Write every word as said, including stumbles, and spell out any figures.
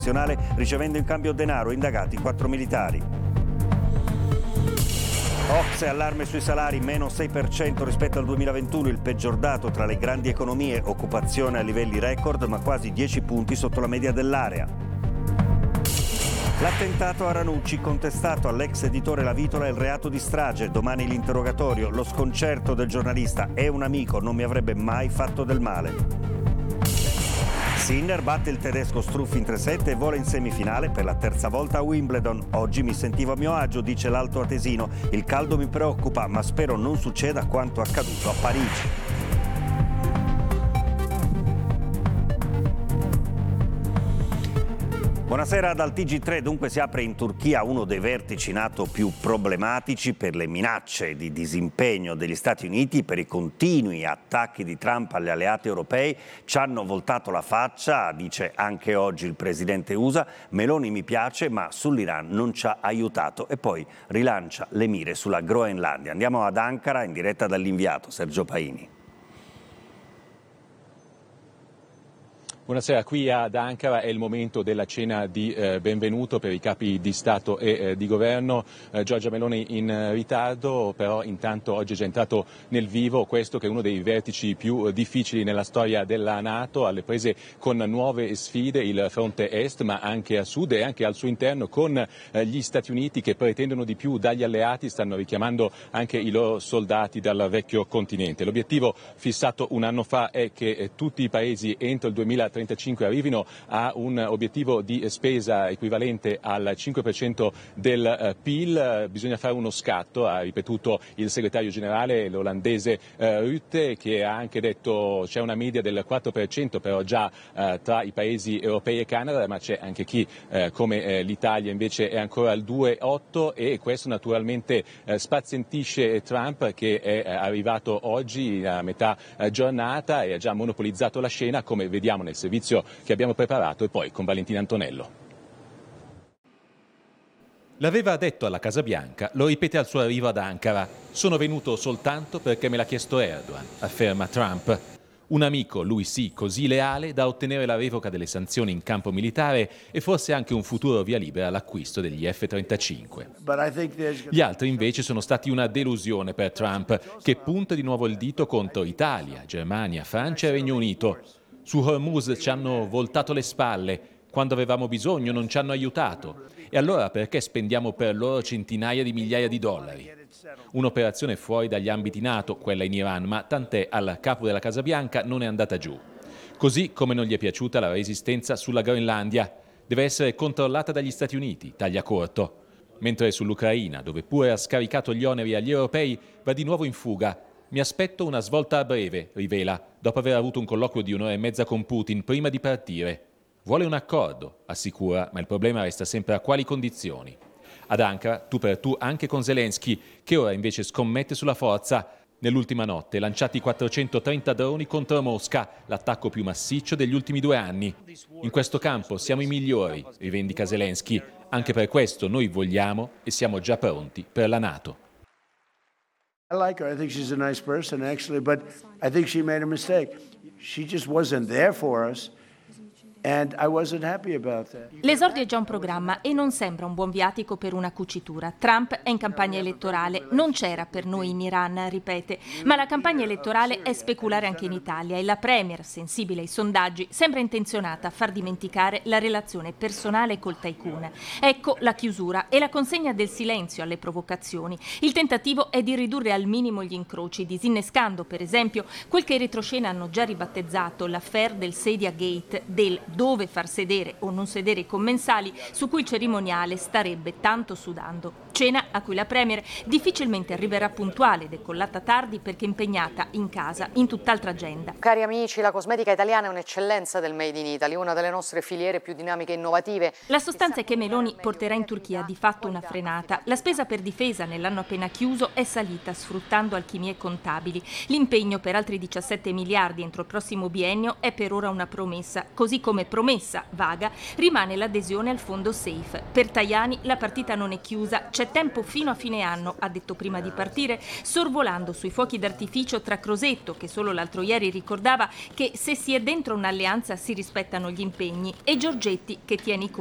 ricevendo in cambio denaro indagati quattro militari. Ocse, allarme sui salari, meno sei per cento rispetto al duemilaventuno, il peggior dato tra le grandi economie, occupazione a livelli record ma quasi dieci punti sotto la media dell'area. L'attentato a Ranucci, contestato all'ex editore La Vitola il reato di strage, domani l'interrogatorio, lo sconcerto del giornalista, è un amico, non mi avrebbe mai fatto del male. Sinner batte il tedesco Struff in tre sette e vola in semifinale per la terza volta a Wimbledon. Oggi mi sentivo a mio agio, dice l'alto atesino. Il caldo mi preoccupa, ma spero non succeda quanto accaduto a Parigi. Buonasera dal T G tre. Dunque si apre in Turchia uno dei vertici NATO più problematici per le minacce di disimpegno degli Stati Uniti, per i continui attacchi di Trump agli alleati europei. Ci hanno voltato la faccia, dice anche oggi il presidente U S A. Meloni mi piace, ma sull'Iran non ci ha aiutato. E poi rilancia le mire sulla Groenlandia. Andiamo ad Ankara in diretta dall'inviato Sergio Paini. Buonasera, qui ad Ankara è il momento della cena di eh, benvenuto per i capi di Stato e eh, di Governo. Eh, Giorgia Meloni in eh, ritardo, però intanto oggi è già entrato nel vivo questo che è uno dei vertici più eh, difficili nella storia della NATO, alle prese con nuove sfide, il fronte est ma anche a sud e anche al suo interno, con eh, gli Stati Uniti che pretendono di più dagli alleati, stanno richiamando anche i loro soldati dal vecchio continente. L'obiettivo fissato un anno fa è che eh, tutti i paesi entro il duemilatrentacinque arrivino a un obiettivo di spesa equivalente al cinque per cento del P I L. Bisogna fare uno scatto, ha ripetuto il segretario generale, l'olandese eh, Rutte, che ha anche detto c'è una media del quattro per cento però già eh, tra i paesi europei e Canada, ma c'è anche chi eh, come eh, l'Italia invece è ancora al due virgola otto, e questo naturalmente eh, spazientisce Trump, che è eh, arrivato oggi a metà eh, giornata e ha già monopolizzato la scena, come vediamo nel servizio che abbiamo preparato, e poi con Valentina Antonello. L'aveva detto alla Casa Bianca, lo ripete al suo arrivo ad Ankara. Sono venuto soltanto perché me l'ha chiesto Erdogan, afferma Trump. Un amico, lui sì, così leale da ottenere la revoca delle sanzioni in campo militare e forse anche un futuro via libera all'acquisto degli F trentacinque. Gli altri invece sono stati una delusione per Trump, che punta di nuovo il dito contro Italia, Germania, Francia e Regno Unito. Su Hormuz ci hanno voltato le spalle, quando avevamo bisogno non ci hanno aiutato. E allora perché spendiamo per loro centinaia di migliaia di dollari? Un'operazione fuori dagli ambiti NATO, quella in Iran, ma tant'è, al capo della Casa Bianca non è andata giù. Così come non gli è piaciuta la resistenza sulla Groenlandia. Deve essere controllata dagli Stati Uniti, taglia corto. Mentre sull'Ucraina, dove pure ha scaricato gli oneri agli europei, va di nuovo in fuga. Mi aspetto una svolta a breve, rivela, dopo aver avuto un colloquio di un'ora e mezza con Putin prima di partire. Vuole un accordo, assicura, ma il problema resta sempre a quali condizioni. Ad Ankara, tu per tu anche con Zelensky, che ora invece scommette sulla forza. Nell'ultima notte lanciati quattrocentotrenta droni contro Mosca, l'attacco più massiccio degli ultimi due anni. In questo campo siamo i migliori, rivendica Zelensky. Anche per questo noi vogliamo e siamo già pronti per la NATO. I like her. I think she's a nice person, actually, but I think she made a mistake. She just wasn't there for us. And I wasn't happy about that. L'esordio è già un programma e non sembra un buon viatico per una cucitura. Trump è in campagna elettorale, non c'era per noi in Iran, ripete, ma la campagna elettorale è speculare anche in Italia e la premier, sensibile ai sondaggi, sembra intenzionata a far dimenticare la relazione personale col tycoon. Ecco la chiusura e la consegna del silenzio alle provocazioni. Il tentativo è di ridurre al minimo gli incroci, disinnescando per esempio quel che i retroscena hanno già ribattezzato l'affaire del Sedia Gate, del dove far sedere o non sedere i commensali, su cui il cerimoniale starebbe tanto sudando. Cena a cui la premier difficilmente arriverà puntuale, decollata tardi perché impegnata in casa in tutt'altra agenda. Cari amici, la cosmetica italiana è un'eccellenza del Made in Italy, una delle nostre filiere più dinamiche e innovative. La sostanza è che Meloni porterà in Turchia di fatto una frenata. La spesa per difesa nell'anno appena chiuso è salita sfruttando alchimie contabili. L'impegno per altri diciassette miliardi entro il prossimo biennio è per ora una promessa, così come promessa vaga rimane l'adesione al fondo SAFE. Per Tajani la partita non è chiusa, c'è C'è tempo fino a fine anno, ha detto prima di partire, sorvolando sui fuochi d'artificio tra Crosetto, che solo l'altro ieri ricordava che se si è dentro un'alleanza si rispettano gli impegni, e Giorgetti, che tiene i conti